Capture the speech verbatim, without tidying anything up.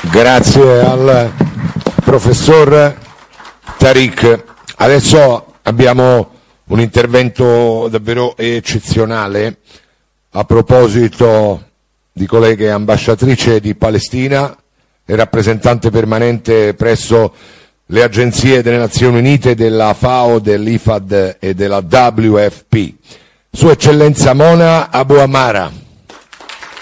Grazie al professor Tariq. Adesso abbiamo un intervento davvero eccezionale a proposito di colleghe ambasciatrice di Palestina e rappresentante permanente presso le agenzie delle Nazioni Unite, della FAO, dell'I F A D e della W F P. Sua Eccellenza Mona Abu Amara.